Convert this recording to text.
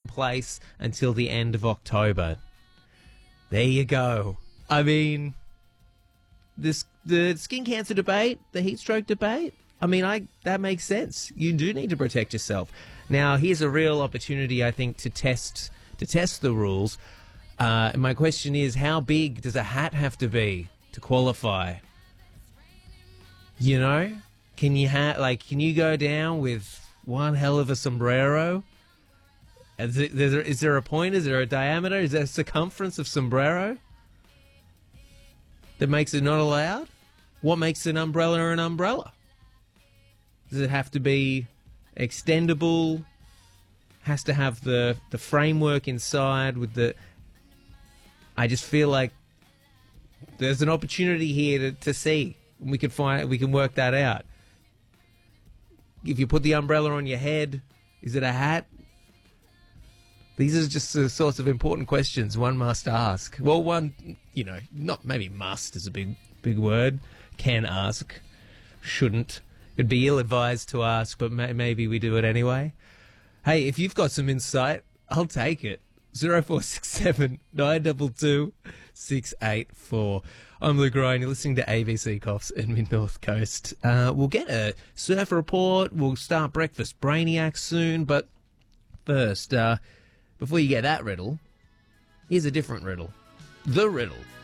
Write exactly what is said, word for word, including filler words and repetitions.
place until the end of October. There you go. I mean, this the skin cancer debate, the heat stroke debate, I mean, I that makes sense. You do need to protect yourself. Now, here's a real opportunity, I think, to test to test the rules. Uh, my question is, how big does a hat have to be to qualify? You know, can you ha- like can you go down with one hell of a sombrero? Is, it, is, there, is there a point? Is there a diameter? Is there a circumference of sombrero that makes it not allowed? What makes an umbrella an umbrella? Does it have to be extendable? Has to have the, the framework inside with the... I just feel like there's an opportunity here to, to see. We can find we can work that out. If you put the umbrella on your head, is it a hat? These are just the sorts of important questions one must ask. Well, one, you know, not maybe must is a big, big word. Can ask. Shouldn't. It'd be ill-advised to ask, but may- maybe we do it anyway. Hey, if you've got some insight, I'll take it. zero four six seven nine two two six eight four. I'm Luke Ryan. You're listening to A B C Coffs and Mid-North Coast. Uh, we'll get a surf report. We'll start Breakfast Brainiac soon, but first... Uh, Before you get that riddle, here's a different riddle. The riddle.